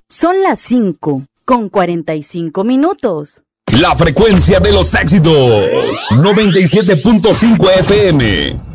Son las 5:45. La frecuencia de los éxitos. 97.5 FM.